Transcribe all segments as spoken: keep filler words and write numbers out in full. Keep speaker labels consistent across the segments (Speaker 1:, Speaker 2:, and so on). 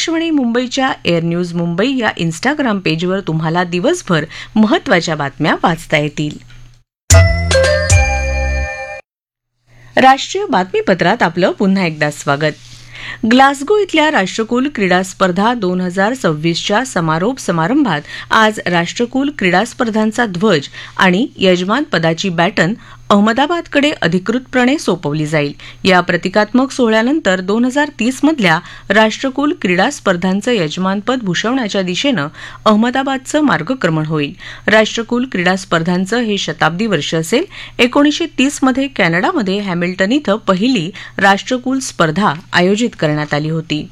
Speaker 1: आकाशवाणी मुंबईच्या air news Mumbai या Instagram पेजवर तुम्हाला दिवसभर महत्त्वाच्या बातम्या वाचता येतील. राष्ट्रीय बातमीपत्रात आपलं पुन्हा एकदा स्वागत. ग्लासगो इथल्या राष्ट्रकुल क्रीडा स्पर्धा दोन हजार सव्वीसच्या समारोप समारंभात आज राष्ट्रकुल क्रीडा स्पर्धांचा ध्वज आणि यजमान पदाची बॅटन अहमदाबादकडे अधिकृतपणे सोपवली जाईल. या प्रतिकात्मक सोहळ्यानंतर दोन हजार तीस मधल्या राष्ट्रकुल क्रीडा स्पर्धांचं यजमानपद भूषवण्याच्या दिशेनं अहमदाबादचं मार्गक्रमण होईल. राष्ट्रकुल क्रीडा स्पर्धांचं हे शताब्दी वर्ष असेल. एकोणीसशे तीस मध्ये कॅनडामध्ये हॅमिल्टन इथं पहिली राष्ट्रकुल स्पर्धा आयोजित करण्यात आली होती.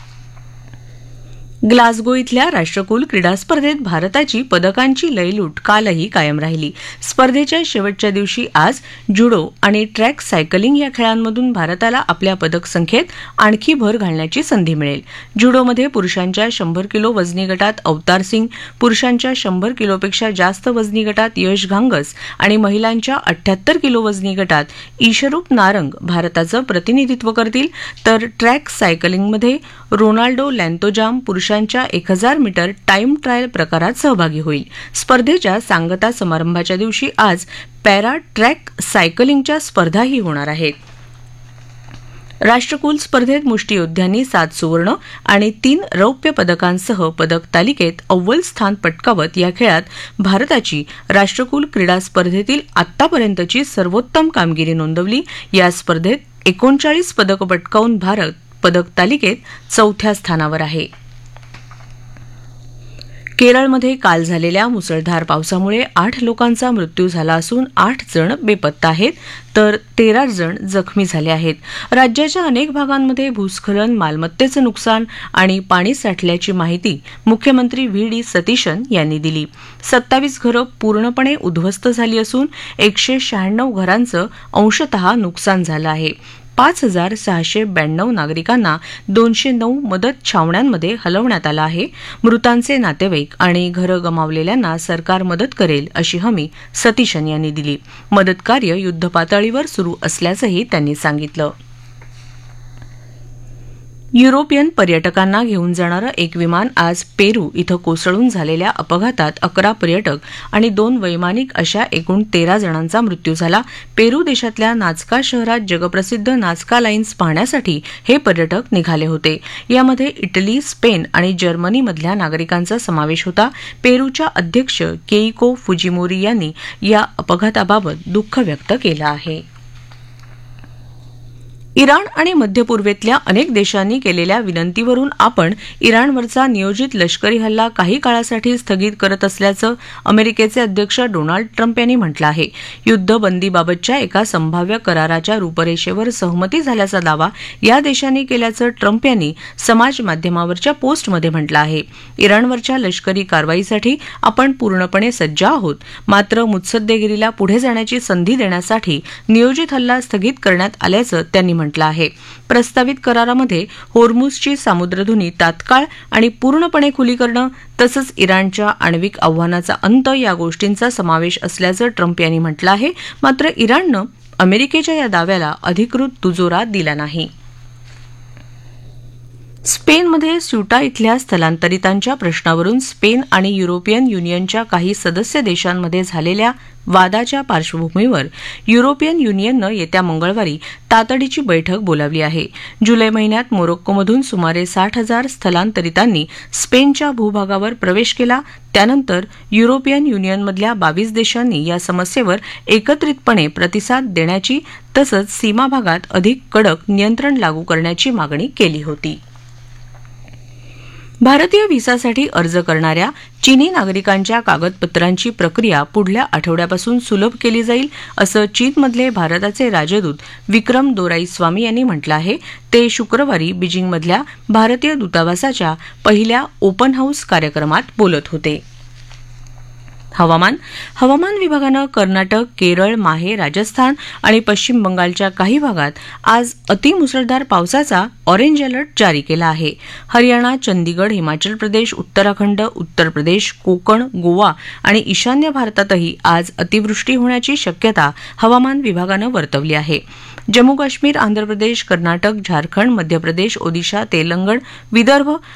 Speaker 1: ग्लासगो इथल्या राष्ट्रकुल क्रीडा स्पर्धेत भारताची पदकांची लयलूट कालही कायम राहिली. स्पर्धेच्या शेवटच्या दिवशी आज जुडो आणि ट्रॅक सायकलिंग या खेळांमधून भारताला आपल्या पदक संख्येत आणखी भर घालण्याची संधी मिळेल. जुडोमध्ये पुरुषांच्या शंभर किलो वजनी गटात अवतार सिंग, पुरुषांच्या शंभर किलोपेक्षा जास्त वजनी गटात यश घांगस आणि महिलांच्या अठ्ठ्याहत्तर किलो वजनी गटात ईशरूप नारंग भारताचं प्रतिनिधित्व करतील. तर ट्रॅक सायकलिंगमध्ये रोनाल्डो लॅन्तोजाम पुरुषांच्या एक हजार मीटर टाईम ट्रायल प्रकारात सहभागी होईल. स्पर्धेच्या सांगता समारंभाच्या दिवशी आज पॅरा ट्रॅक सायकलिंगच्या स्पर्धाही होणार आहेत. राष्ट्रकुल स्पर्धेत मुष्टियोद्ध्यांनी सात सुवर्ण आणि तीन रौप्य पदकांसह पदक तालिकेत अव्वल स्थान पटकावत या खेळात भारताची राष्ट्रकुल क्रीडा स्पर्धेतील आतापर्यंतची सर्वोत्तम कामगिरी नोंदवली. या स्पर्धेत एकोणचाळीस पदकं पटकावून भारत पदक तालिकेत चौथ्या स्थानावर आहे. केरळमध्ये काल झालेल्या मुसळधार पावसामुळे आठ लोकांचा मृत्यू झाला असून आठ जण बेपत्ता आहेत, तर तेरा जण जखमी झाले आहेत. राज्याच्या अनेक भागांमध्ये भूस्खलन, मालमत्तेचं नुकसान आणि पाणी साठल्याची माहिती मुख्यमंत्री व्ही डी सतीशन यांनी दिली. सत्तावीस घरं पूर्णपणे उद्ध्वस्त झाली असून एकशे शहाण्णव घरांचं अंशतः नुकसान झालं आहे. पाच हजार सहाशे ब्याण्णव नागरिकांना दोनशे नऊ मदत छावण्यांमध्ये हलवण्यात आलं आहे. मृतांचे नातेवाईक आणि घरं गमावलेल्यांना सरकार मदत करेल अशी हमी सतीशन यांनी दिली. मदतकार्य युद्धपातळीवर सुरू असल्याचंही त्यांनी सांगितलं. युरोपियन पर्यटकांना घेऊन जाणारं एक विमान आज पेरू इथं कोसळून झालेल्या अपघातात अकरा पर्यटक आणि दोन वैमानिक अशा एकूण तेरा जणांचा मृत्यू झाला. पेरू देशातल्या नाझका शहरात जगप्रसिद्ध नाझका लाईन्स पाहण्यासाठी हे पर्यटक निघाले होते. यामध्ये इटली, स्पेन आणि जर्मनीमधल्या नागरिकांचा समावेश होता. पेरूच्या अध्यक्ष केइको फुजिमोरी यांनी या अपघाताबाबत दुःख व्यक्त केलं आहे. इराण आणि मध्य पूर्वेतल्या अनेक देशांनी केलेल्या विनंतीवरून आपण इराणवरचा नियोजित लष्करी हल्ला काही काळासाठी स्थगित करत असल्याचं अमेरिकेचे अध्यक्ष डोनाल्ड ट्रम्प यांनी म्हटलं आहे. युद्धबंदीबाबतच्या एका संभाव्य कराराच्या रूपरेषेवर सहमती झाल्याचा दावा या देशांनी केल्याचं ट्रम्प यांनी समाज माध्यमावरच्या पोस्टमध्ये म्हटलं आहे. इराणवरच्या लष्करी कारवाईसाठी आपण पूर्णपणे सज्ज आहोत, मात्र मुत्सद्देगिरीला पुढे जाण्याची संधी देण्यासाठी नियोजित हल्ला स्थगित करण्यात आल्याचं त्यांनी म्हटलं आहे. प्रस्तावित करारामध्ये होर्मुझची सामुद्रधुनी तात्काळ आणि पूर्णपणे खुली करणं तसंच इराणच्या आण्विक आव्हानाचा अंत या गोष्टींचा समावेश असल्याचं ट्रम्प यांनी म्हटलं आहे. मात्र इराणनं अमेरिकेच्या या दाव्याला अधिकृत दुजोरा दिला नाही. स्पेनमध्ये स्युटा इथल्या स्थलांतरितांच्या प्रश्नावरून स्पेन आणि युरोपियन युनियनच्या काही सदस्य देशांमध्ये झालेल्या वादाच्या पार्श्वभूमीवर युरोपियन युनियननं येत्या मंगळवारी तातडीची बैठक बोलावली आहे. जुलै महिन्यात मोरोक्कोमधून सुमारे साठ हजार स्थलांतरितांनी स्पेनच्या भूभागावर प्रवेश केला. त्यानंतर युरोपियन युनियनमधल्या बावीस देशांनी या समस्येवर एकत्रितपणे प्रतिसाद देण्याची तसंच सीमा भागात अधिक कडक नियंत्रण लागू करण्याची मागणी केली होती. भारतीय व्हिसासाठी अर्ज करणाऱ्या चीनी नागरिकांच्या कागदपत्रांची प्रक्रिया पुढल्या आठवड्यापासून सुलभ केली जाईल असं चीनमधले भारताचे राजदूत विक्रम दोराईस्वामी यांनी म्हटलं आहे. ते शुक्रवारी बीजिंगमधल्या भारतीय दूतावासाच्या पहिल्या ओपन हाऊस कार्यक्रमात बोलत होते. हवामान हवामान विभागानं कर्नाटक, केरळ, माहे, राजस्थान आणि पश्चिम बंगालच्या काही भागात आज अतिमुसळधार पावसाचा ऑरेंज अलर्ट जारी केला आहे. हरियाणा, चंदीगड, हिमाचल प्रदेश, उत्तराखंड, उत्तर प्रदेश, कोकण, गोवा आणि ईशान्य भारतातही आज अतिवृष्टी होण्याची शक्यता हवामान विभागानं वर्तवली आहे. जम्मू काश्मीर, आंध्र प्रदेश, कर्नाटक, झारखंड, मध्य प्रदेश, ओदिशा, तेलंगण, विदर्भ